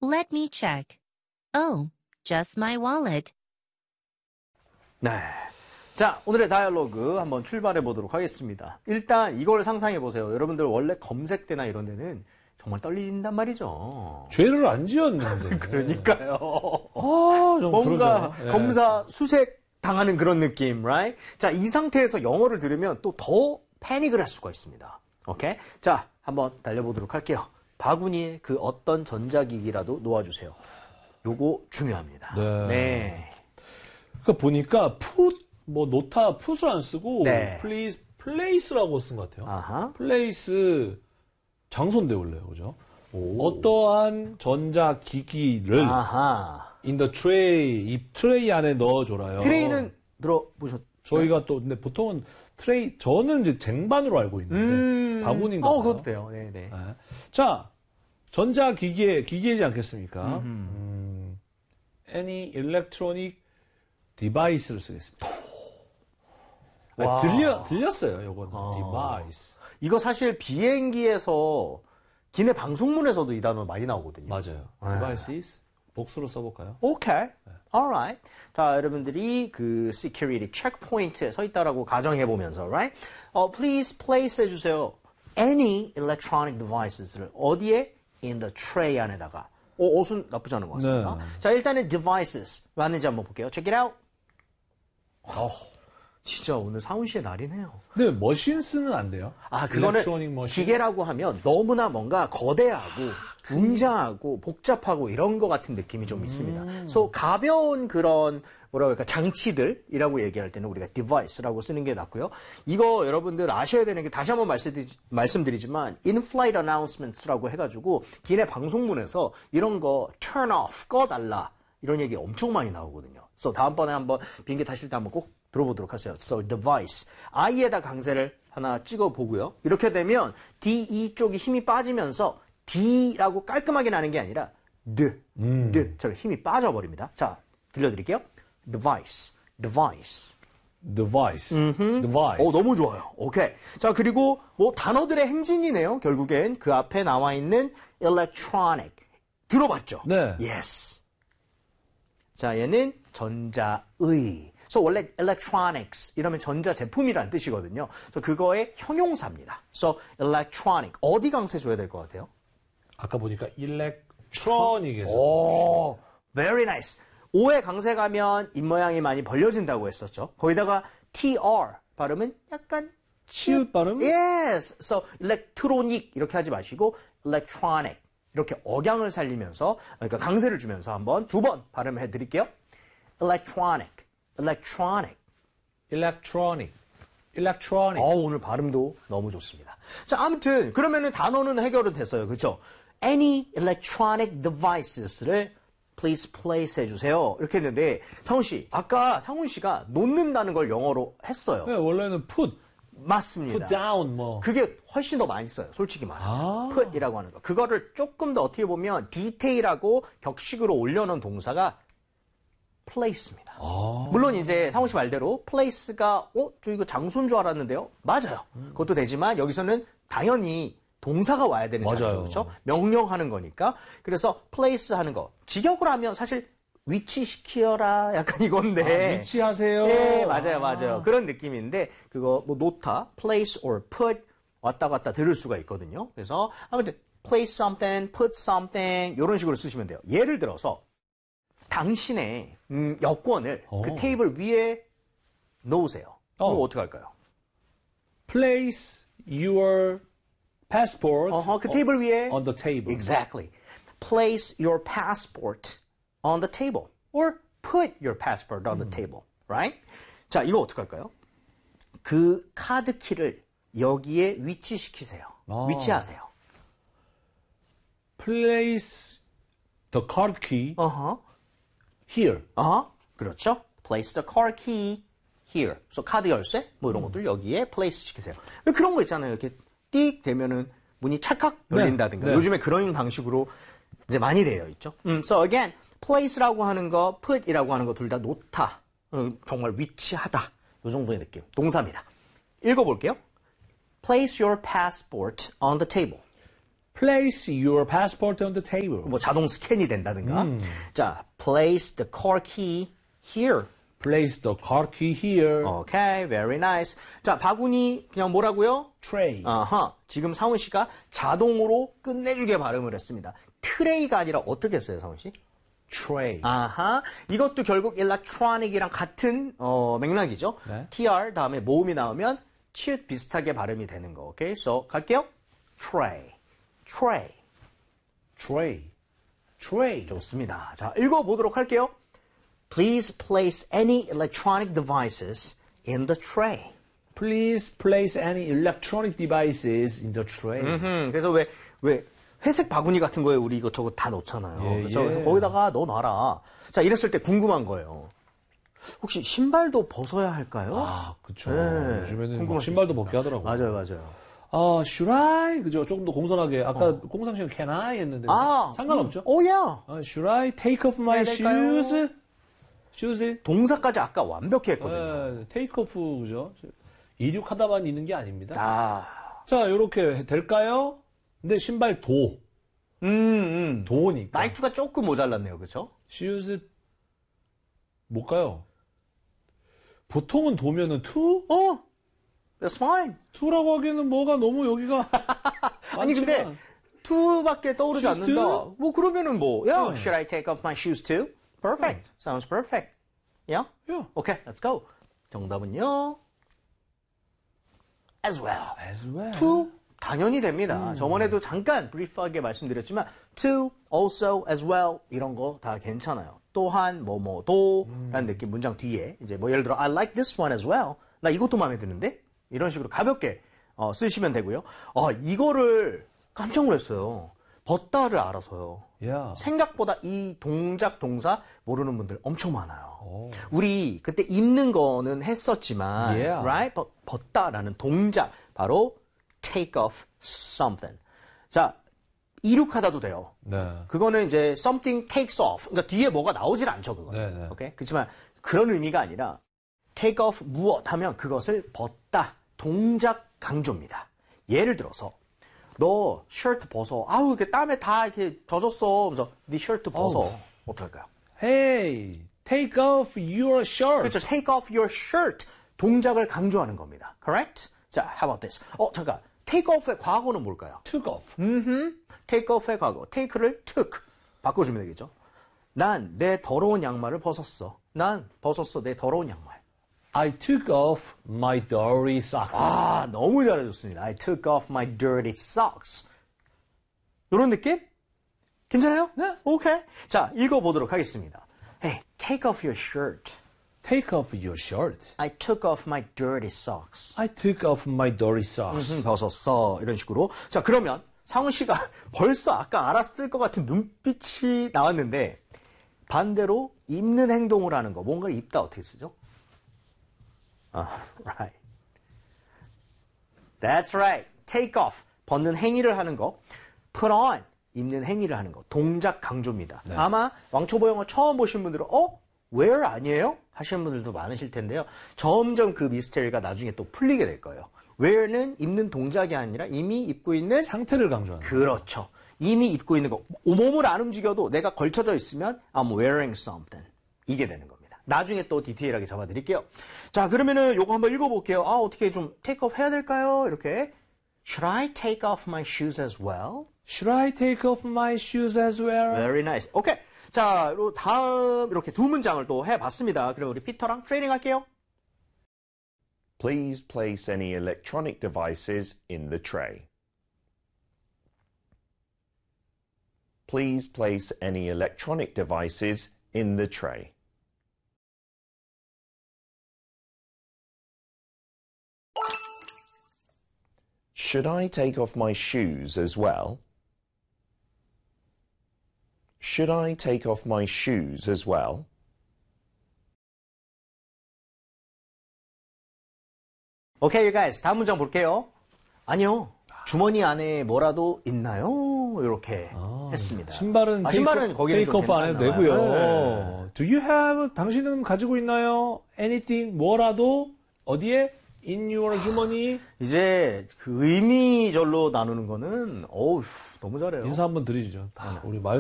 Let me check. Oh, just my wallet. 네. 자, 오늘의 다이얼로그 한번 출발해 보도록 하겠습니다. 일단 이걸 상상해 보세요. 여러분들 원래 검색대나 이런 데는 정말 떨린단 말이죠. 죄를 안 지었는데. 그러니까요. 좀 뭔가 그러죠. 예. 검사 수색 당하는 그런 느낌, right? 자, 이 상태에서 영어를 들으면 또 더 패닉을 할 수가 있습니다. 오케이? 자, 한번 달려보도록 할게요. 바구니에 그 어떤 전자기기라도 놓아주세요. 요거 중요합니다. 네. 그러니까 보니까 노타 풋을 안 쓰고 네. 플레이스라고 쓴 것 같아요. 아하. 플레이스 장소인데 원래요, 그죠? 어떠한 전자기기를 아하. in the tray, 이 트레이 안에 넣어줘라요. 트레이는 들어보셨죠? 저희가 또 근데 보통은 트레이 저는 이제 쟁반으로 알고 있는데 바구니인가 봐요. 그것도 돼요. 네네. 네. 자, 기기이지 않겠습니까? Any electronic device를 쓰겠습니다. 들렸어요, 요거는. device. 이거 사실 비행기에서 기내 방송문에서도 이 단어 많이 나오거든요. 맞아요. devices 복수로 써볼까요? 오케이. alright. 자, 여러분들이 그 security checkpoint에 서 있다라고 가정해 보면서, right? Please place 해주세요. Any electronic devices를 어디에? In the tray 안에다가. 옷은 나쁘지 않은 것 같습니다. 네. 자, 일단은 devices 맞는지 한번 볼게요. Check it out. 진짜 오늘 상훈 씨의 날이네요. 근데 머신스는 안 돼요? 그거는 electronic machine? 기계라고 하면 너무나 뭔가 거대하고 웅장하고 복잡하고 이런 것 같은 느낌이 좀 있습니다. 그래서 가벼운 그런 뭐라고 할까 장치들이라고 얘기할 때는 우리가 device라고 쓰는 게 낫고요. 이거 여러분들 아셔야 되는 게 다시 한번 말씀드리지만 in-flight announcements라고 해가지고 기내 방송문에서 이런 거 turn off 꺼달라 이런 얘기 엄청 많이 나오거든요. 그래서 다음번에 한번 비행기 타실 때 한번 꼭 들어보도록 하세요. So device I에다 강세를 하나 찍어보고요. 이렇게 되면 DE 쪽이 힘이 빠지면서 D라고 깔끔하게 나는 게 아니라 D처럼 힘이 빠져버립니다. 자, 들려드릴게요. device. device. 너무 좋아요. 오케이. 자, 그리고 뭐 단어들의 행진이네요. 결국엔 그 앞에 나와 있는 electronic. 들어봤죠? 네. Yes. 자, 얘는 전자의. 그래서 원래 electronics 이러면 전자제품이라는 뜻이거든요. 그래서 그거의 형용사입니다. So electronic. 어디 강세 줘야 될 것 같아요? 아까 보니까 electronic에서. 오, very nice. O에 강세 가면 입모양이 많이 벌려진다고 했었죠. 거기다가 TR 발음은 약간 치읓 발음? Yes. So electronic 이렇게 하지 마시고 electronic 이렇게 억양을 살리면서 그러니까 강세를 주면서 한번 두 번 발음해 드릴게요. electronic. 오늘 발음도 너무 좋습니다. 자, 아무튼 그러면은 단어는 해결은 됐어요. 그렇죠? Any electronic devices를 please place 해주세요. 이렇게 했는데 상훈 씨, 아까 상훈 씨가 놓는다는 걸 영어로 했어요. 네, 원래는 put, 맞습니다. put down 뭐. 그게 훨씬 더 많이 써요. 솔직히 말하면. put이라고 하는 거. 그거를 조금 더 어떻게 보면 디테일하고 격식으로 올려놓은 동사가 place입니다. 물론 이제 상훈 씨 말대로 place가 저 이거 장소인 줄 알았는데요. 맞아요. 그것도 되지만 여기서는 당연히 동사가 와야 되는 장소, 그렇죠? 명령하는 거니까. 그래서 place 하는 거. 직역을 하면 사실 위치시키어라 약간 이건데. 위치하세요. 네, 맞아요. 그런 느낌인데 그거 뭐 놓다, place or put 왔다 갔다 들을 수가 있거든요. 그래서 아무튼 place something, put something 이런 식으로 쓰시면 돼요. 예를 들어서 당신의 여권을 그 테이블 위에 놓으세요. 그럼 어떻게 할까요? Place your passport 그 테이블 위에 on the table. Exactly. Place your passport on the table. Or put your passport on the table. Right? 자, 이거 어떻게 할까요? 그 카드 키를 여기에 위치시키세요. 위치하세요. Place the card key here. 그렇죠. Place the car key here. 그래서 카드 열쇠 뭐 이런 것들 여기에 place 시키세요. 그런 거 있잖아요. 이렇게 띡 되면은 문이 찰칵 열린다든가. 네. 요즘에 그런 방식으로 이제 많이 되어 있죠. So again, place라고 하는 거, put이라고 하는 거 둘 다 놓다. 정말 위치하다. 요 정도의 느낌. 동사입니다. 읽어볼게요. Place your passport on the table. Place your passport on the table. 뭐 자동 스캔이 된다든가. 자, place the car key here. Place the car key here. Okay, very nice. 자, 바구니 그냥 뭐라고요? Tray. 아하. 지금 상훈 씨가 자동으로 끝내주게 발음을 했습니다. 트레이가 아니라 어떻게 했어요, 상훈 씨? Tray. 아하. 이것도 결국 electronic이랑 같은 맥락이죠. 네. tr 다음에 모음이 나오면 치읓 비슷하게 발음이 되는 거. 오케이? So 갈게요. tray. tray. Tray. Tray. 좋습니다. 자, 읽어보도록 할게요. Please place any electronic devices in the tray. Please place any electronic devices in the tray. 그래서 왜 회색 바구니 같은 거에 우리 이것저것 다 넣잖아요. 예, 그렇죠? 예. 그래서 거기다가 넣어놔라. 자, 이랬을 때 궁금한 거예요. 혹시 신발도 벗어야 할까요? 아, 그쵸. 네. 요즘에는 궁금할 막 수 신발도 있습니다. 벗게 하더라고요. 맞아요, 맞아요. Should I? 그죠? 조금 더 공손하게. 아까 공상 씨가 can I 했는데. 상관없죠? 오, 야. Should I take off my 해야 될까요? shoes? shoes? 동사까지 아까 완벽히 했거든요. take off, 그죠? 이륙하다만 있는 게 아닙니다. 아, 자, 요렇게 될까요? 근데 신발 도니까. 말투가 조금 모자랐네요, 그렇죠? shoes, 뭘까요? 보통은 도면은 to? That's fine. to라고 하기에는 뭐가 너무 여기가. 아니 근데 많지만. to밖에 떠오르지 Shoes 않는다. too? 뭐 그러면은 뭐, yeah, should I take off my shoes too? Perfect. Sounds perfect. Yeah? Yeah. Okay, let's go. 정답은요. As well. As well. to 당연히 됩니다. 저번에도 잠깐 브리프하게 말씀드렸지만 to, also, as well 이런 거 다 괜찮아요. 또한 뭐뭐도라는 느낌 문장 뒤에 이제 뭐 예를 들어 I like this one as well. 나 이것도 마음에 드는데 이런 식으로 가볍게 쓰시면 되고요. 이거를 깜짝 놀랐어요. 벗다를 알아서요. Yeah. 생각보다 이 동작 동사 모르는 분들 엄청 많아요. 우리 그때 입는 거는 했었지만, Yeah. right? 벗다라는 동작 바로 take off something. 자, 이륙하다도 돼요. 네. 그거는 이제 something takes off. 그러니까 뒤에 뭐가 나오질 않죠, 그거. 네, 네. 오케이? 그렇지만 그런 의미가 아니라 take off 무엇 하면 그것을 벗다. 동작 강조입니다. 예를 들어서 너 셔츠 벗어. 아우 이렇게 땀에 다 이렇게 젖었어. 그래서 네 셔츠 벗어. 어떨까요? Hey, take off your shirt. 그렇죠. Take off your shirt. 동작을 강조하는 겁니다. Correct? 자, how about this? 잠깐. Take off의 과거는 뭘까요? Took off. Take off의 과거. Take를 took. 바꿔주면 되겠죠. 난 내 더러운 양말을 벗었어. 난 벗었어. 내 더러운 양말. I took off my dirty socks. 아, 너무 잘해줬습니다. I took off my dirty socks. 이런 느낌? 괜찮아요? 네. 오케이. 자, 읽어보도록 하겠습니다. Hey, take off your shirt. Take off your shirt. I took off my dirty socks. I took off my dirty socks. 벗었어. 이런 식으로. 자, 그러면 상훈 씨가 벌써 아까 알았을 것 같은 눈빛이 나왔는데 반대로 입는 행동을 하는 거. 뭔가를 입다 어떻게 쓰죠? Right. That's right. Take off. 벗는 행위를 하는 거. Put on. 입는 행위를 하는 거. 동작 강조입니다. 네. 아마 왕초보 영어 처음 보신 분들은 where 아니에요? 하시는 분들도 많으실 텐데요. 점점 그 미스테리가 나중에 또 풀리게 될 거예요. where는 입는 동작이 아니라 이미 입고 있는 상태를 강조하는. 그렇죠. 이미 입고 있는 거. 몸을 안 움직여도 내가 걸쳐져 있으면 I'm wearing something. 이게 되는 겁니다. 나중에 또 디테일하게 잡아드릴게요. 자, 그러면은 요거 한번 읽어볼게요. 어떻게 좀 take off 해야 될까요? 이렇게. Should I take off my shoes as well? Should I take off my shoes as well? Very nice. 오케이. 자, 다음 이렇게 두 문장을 또 해봤습니다. 그럼 우리 피터랑 트레이닝 할게요. Please place any electronic devices in the tray. Please place any electronic devices in the tray. Should I take off my shoes as well? Should I take off my shoes as well? 오케이, you guys. 다음 문장 볼게요. 아니요. 주머니 안에 뭐라도 있나요? 이렇게 했습니다. 신발은 신발은 거기는 테이크 오프 안 해도 괜찮나요? 되고요. Do you have, 당신은 가지고 있나요? Anything, 뭐라도, 어디에? in your 주머니. 이제 그 의미절로 나누는 거는 어우 너무 잘해요. 인사 한번 드리죠. 우리 마을